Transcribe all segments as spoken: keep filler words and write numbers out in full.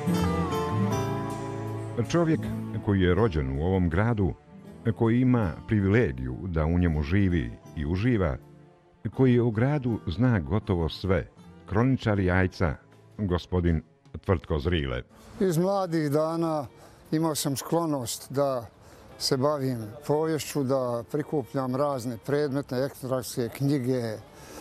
Čovjek koji je rođen u ovom gradu, koji ima privilegiju da u njemu živi i uživa, koji u gradu zna gotovo sve, kroničar Jajca, gospodin Tvrtko Zrile. Iz mladih dana imao sam sklonost da se bavim poviješću, da prikupljam razne predmetne, etnografske knjige,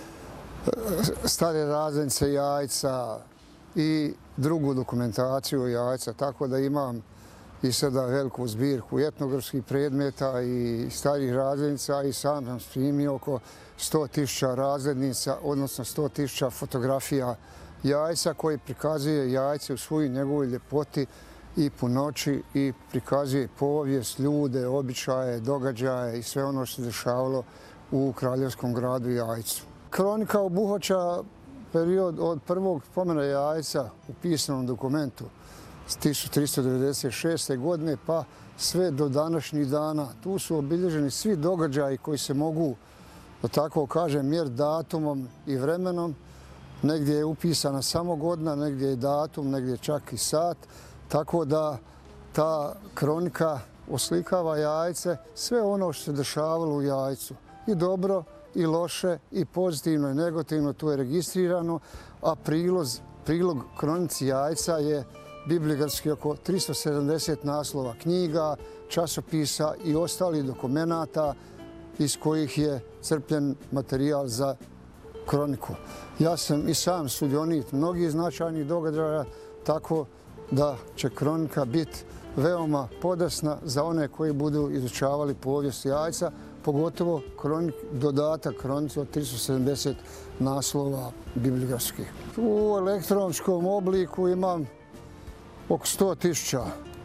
stare razglednice Jajca i drugu dokumentaciju Jajca, tako da imam i sada veliku zbirku etnografskih predmeta i starih razglednica i sam sam snimio oko sto tisuća razglednica, odnosno sto tisuća fotografija Jajca koji prikazuje Jajce u svojoj njegovoj ljepoti i punoći i prikazuje povijest, ljude, običaje, događaje i sve ono što se dešavalo u kraljevskom gradu Jajcu. Kronika obuhvaća period od prvog spomena Jajca u pisanom dokumentu s tisuću tristo devedeset šeste. godine pa sve do današnjih dana. Tu su obilježeni svi događaji koji se mogu, da tako kažem, mjeriti datumom i vremenom. Negdje je upisana samo godina, negdje je datum, negdje čak i sat. Tako da ta kronika oslikava Jajce, sve ono što se dešavalo u Jajcu. I dobro, i loše, i pozitivno, i negativno, tu je registrirano. A prilog, prilog kronici Jajca je bibliografski oko tristo sedamdeset naslova knjiga, časopisa i ostalih dokumenata iz kojih je crpljen materijal za kroniku. Ja sam i sam sudionik mnogih značajnih događaja, tako da će kronika biti veoma podesna za one koji budu izučavali povijest Jajca, pogotovo kronik, dodatak kronici od tristo sedamdeset naslova bibliografskih. U elektronskom obliku imam oko sto tisuća,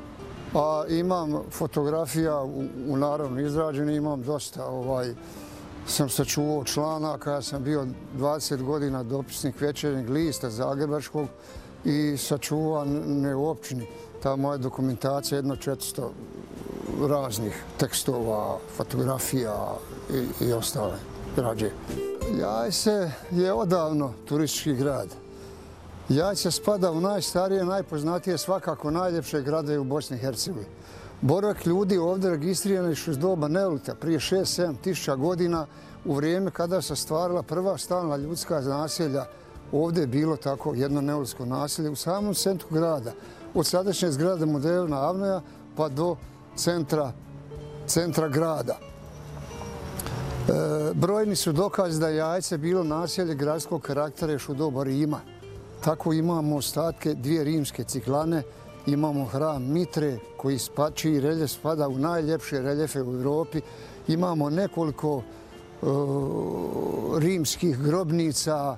a imam fotografija u, u naravno izrađeni, imam dosta. Ovaj, sam sačuvao članaka, ja sam bio dvadeset godina dopisnik Večernjeg lista Zagrebačkog i sačuvan ne u općini. Ta moja dokumentacija je jedno četiristo raznih tekstova, fotografija i, i ostale građe. Jajce je odavno turistički grad. Jajce spada u najstarije, najpoznatije, svakako najljepše grade u Bosni i Hercegovini. Boravak ljudi ovdje registriran još iz doba neolita, prije šest sedam tisuća godina, u vrijeme kada se stvarala prva stalna ljudska naselja. Ovdje je bilo tako jedno neolitsko naselje u samom centru grada. Od sadašnje zgrade Moderna Avnoja pa do centra, centra grada. E, brojni su dokazi da je Jajce bilo naselje gradskog karaktera još u doba Rima. Tako imamo ostatke dvije rimske ciklane, imamo hram Mitre koji čiji reljef spada u najljepše reljefe u Europi, imamo nekoliko uh, rimskih grobnica,